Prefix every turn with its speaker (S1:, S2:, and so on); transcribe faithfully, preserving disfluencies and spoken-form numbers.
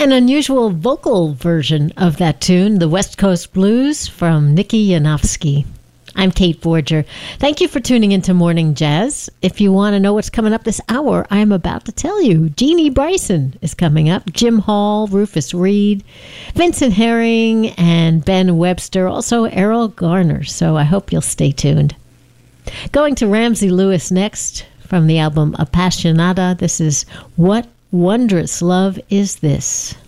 S1: An unusual vocal version of that tune, the West Coast Blues from Nikki Yanofsky. I'm Kate Borger. Thank you for tuning into Morning Jazz. If you want to know what's coming up this hour, I'm about to tell you. Jeannie Bryson is coming up, Jim Hall, Rufus Reed, Vincent Herring, and Ben Webster, also Errol Garner. So I hope you'll stay tuned. Going to Ramsey Lewis next from the album Appassionata. This is What Wondrous Love Is This?